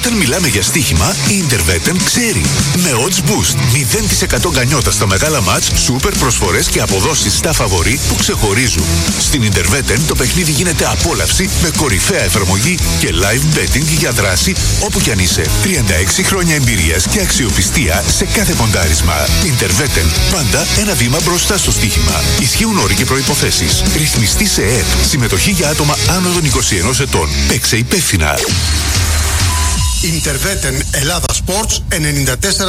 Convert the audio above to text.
Όταν μιλάμε για στοίχημα, η Interveten ξέρει. Με odds boost, 0% γκανιότα στα μεγάλα μάτς, σούπερ προσφορές και αποδόσεις στα φαβορί που ξεχωρίζουν. Στην Interveten το παιχνίδι γίνεται απόλαυση με κορυφαία εφαρμογή και live betting για δράση όπου κι αν είσαι. 36 χρόνια εμπειρίας και αξιοπιστία σε κάθε ποντάρισμα. Interveten, πάντα ένα βήμα μπροστά στο στοίχημα. Ισχύουν όροι και προϋποθέσεις. Ρυθμιστή σε ΕΕΠ. Συμμετοχή για άτομα άνω των 21 ετών. Παίξε υπεύθυνα. Interveten Ελλάδα Sports 94.